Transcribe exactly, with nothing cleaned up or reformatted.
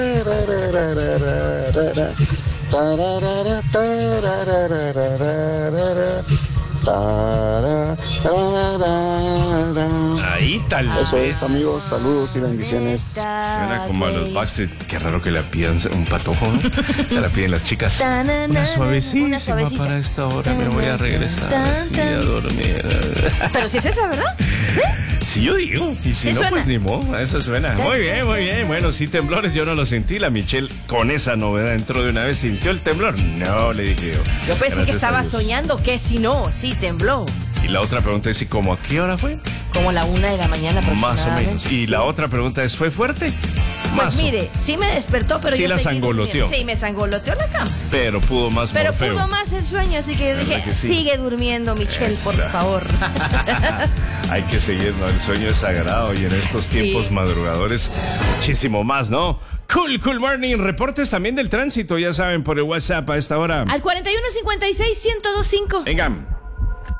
Ahí tal vez. Eso es, amigos, saludos y bendiciones. Suena como a los Backstreet. Qué raro que la pidan un patojo, ¿no? Se la piden las chicas. Una suavecísima Una suavecita. para esta hora. Me voy a regresar así a dormir. Pero si es esa, ¿verdad? ¿Sí? Si yo digo, y si Sí no, suena. pues ni modo, eso suena. Muy bien, muy bien. Bueno, sí, temblores yo no lo sentí. La Michelle con esa novedad entró de una vez. ¿Sintió el temblor? No, le dije yo. Yo pensé Gracias que a estaba Dios. soñando, que si no, sí tembló. Y la otra pregunta es, ¿y cómo a qué hora fue? Como la una de la mañana Más o aproximadamente. menos. Y sí. la otra pregunta es, ¿fue fuerte? Pues Más o- mire, sí me despertó, pero Sí yo la seguí sangoloteó. durmiendo. Sí, me sangoloteó la cama. Pero pudo más Pero Morfeo. pudo más el sueño, así que ¿Verdad dije, que sí? sigue durmiendo, Michelle, por Esa. favor. Hay que seguir, ¿no? El sueño es sagrado y en estos Sí. tiempos madrugadores muchísimo más, ¿no? Cool, cool morning. Reportes también del tránsito, ya saben, por el WhatsApp a esta hora. Al cuarenta y uno cincuenta y seis, ciento dos cinco. Vengan.